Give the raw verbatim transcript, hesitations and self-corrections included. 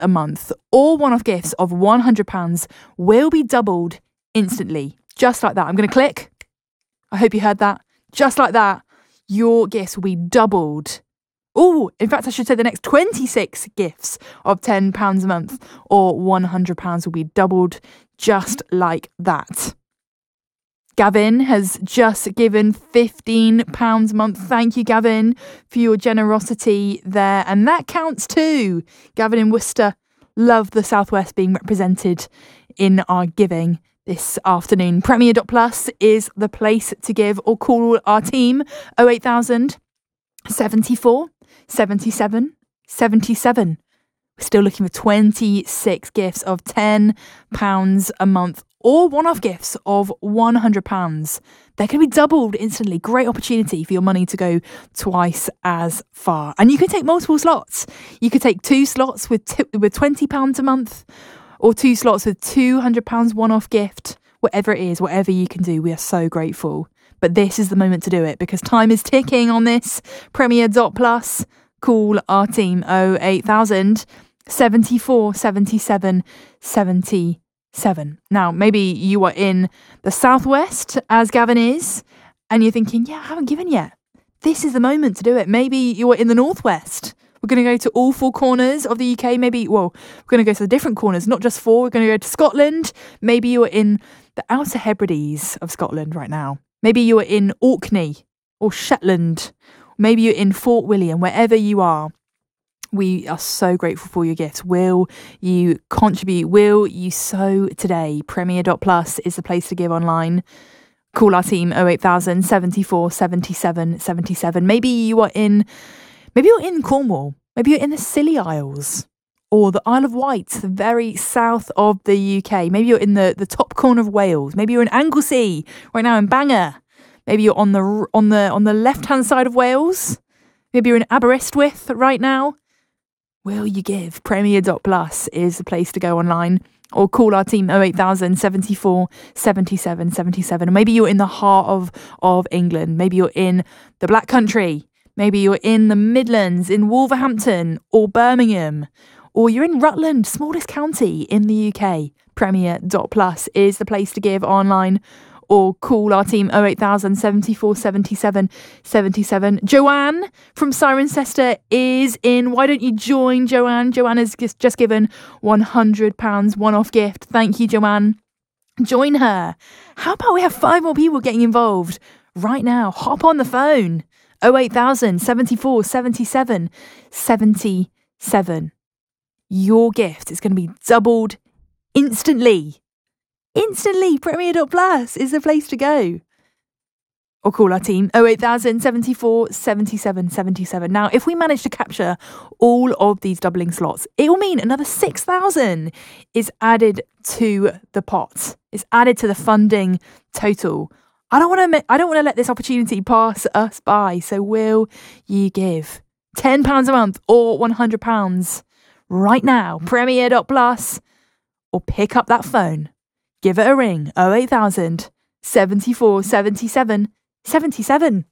a month or one-off gifts of one hundred pounds will be doubled instantly. Just like that. I'm going to click. I hope you heard that. Just like that, your gifts will be doubled. Oh, in fact, I should say the next twenty-six gifts of ten pounds a month or one hundred pounds will be doubled just like that. Gavin has just given fifteen pounds a month. Thank you, Gavin, for your generosity there. And that counts too. Gavin in Worcester, love the Southwest being represented in our giving this afternoon. Premier dot plus is the place to give, or call our team oh eight thousand, seventy-four, seventy-seven, seventy-seven. We're still looking for twenty-six gifts of ten pounds a month or one-off gifts of one hundred pounds. They're going to be doubled instantly. Great opportunity for your money to go twice as far. And you can take multiple slots. You could take two slots with t- with twenty pounds a month, or two slots with two hundred pounds one-off gift. Whatever it is, whatever you can do, we are so grateful. But this is the moment to do it because time is ticking on this. Premier dot plus. Call our team oh eight thousand, seventy-four, seventy-seven, seventy-seven. Now, maybe you are in the Southwest, as Gavin is, and you're thinking, yeah, I haven't given yet. This is the moment to do it. Maybe you are in the Northwest. We're going to go to all four corners of the U K. Maybe, well, we're going to go to the different corners, not just four. We're going to go to Scotland. Maybe you are in the Outer Hebrides of Scotland right now. Maybe you are in Orkney or Shetland. Maybe you're in Fort William, wherever you are. We are so grateful for your gifts. Will you contribute? Will you sow today? Premier dot plus is the place to give online. Call our team oh eight thousand, seventy-four, seventy-seven, seventy-seven. Maybe you are in, maybe you're in Cornwall. Maybe you're in the Scilly Isles or the Isle of Wight, the very south of the U K. Maybe you're in the, the top corner of Wales. Maybe you're in Anglesey right now in Bangor. Maybe you're on the on the on the left-hand side of Wales. Maybe you're in Aberystwyth right now. Will you give? Premier dot plus is the place to go online. Or call our team oh eight thousand, seventy-four, seventy-seven, seventy-seven. Or maybe you're in the heart of, of England. Maybe you're in the Black Country. Maybe you're in the Midlands, in Wolverhampton or Birmingham. Or you're in Rutland, smallest county in the U K. Premier dot plus is the place to give online. Or call our team oh eight thousand, seventy-four, seventy-seven, seventy-seven. Joanne from Cirencester is in. Why don't you join Joanne? Joanne has just given one hundred pounds one-off gift. Thank you, Joanne. Join her. How about we have five more people getting involved right now? Hop on the phone. oh eight thousand, seventy-four, seventy-seven, seventy-seven. Your gift is going to be doubled instantly. Instantly, Premier dot plus is the place to go. Or call our team oh eight thousand, seventy-four, seventy-seven, seventy-seven. Now, if we manage to capture all of these doubling slots, it will mean another six thousand is added to the pot. It's added to the funding total. I don't want to I don't want to let this opportunity pass us by. So will you give ten pounds a month or one hundred pounds right now? Premier dot plus, or pick up that phone. Give it a ring, oh eight thousand, seventy-four, seventy-seven, seventy-seven.